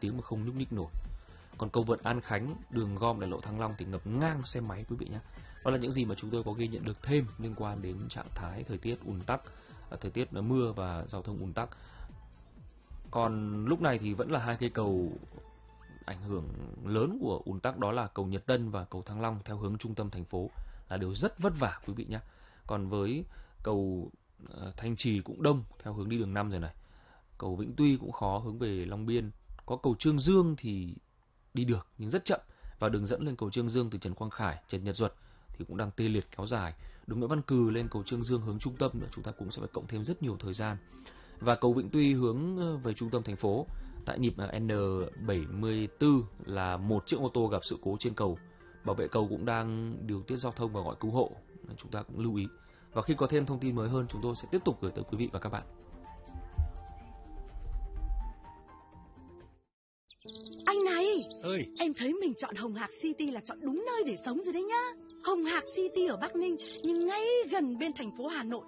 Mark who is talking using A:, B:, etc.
A: tiếng mà không nhúc nhích nổi. Còn cầu vượt An Khánh, đường gom đại lộ Thăng Long thì ngập ngang xe máy quý vị nhé. Đó là những gì mà chúng tôi có ghi nhận được thêm liên quan đến trạng thái thời tiết ùn tắc, thời tiết mưa và giao thông ùn tắc. Còn lúc này thì vẫn là hai cây cầu ảnh hưởng lớn của ùn tắc, đó là cầu Nhật Tân và cầu Thăng Long theo hướng trung tâm thành phố là đều rất vất vả quý vị nhé. Còn với cầu Thanh Trì cũng đông theo hướng đi đường 5 rồi này. Cầu Vĩnh Tuy cũng khó hướng về Long Biên. Có cầu Trương Dương thì đi được nhưng rất chậm, và đường dẫn lên cầu Trương Dương từ Trần Quang Khải, Trần Nhật Duật thì cũng đang tê liệt kéo dài. Đường Nguyễn Văn Cừ lên cầu Trương Dương hướng trung tâm nữa, chúng ta cũng sẽ phải cộng thêm rất nhiều thời gian. Và cầu Vĩnh Tuy hướng về trung tâm thành phố tại nhịp N74 là một chiếc ô tô gặp sự cố trên cầu. Bảo vệ cầu cũng đang điều tiết giao thông và gọi cứu hộ, nên chúng ta cũng lưu ý. Và khi có thêm thông tin mới hơn, chúng tôi sẽ tiếp tục gửi tới quý vị và các bạn.
B: Anh này
C: ơi,
B: em thấy mình chọn Hồng Hạc City là chọn đúng nơi để sống rồi đấy nhá. Hồng Hạc City ở Bắc Ninh nhưng ngay gần bên thành phố Hà Nội,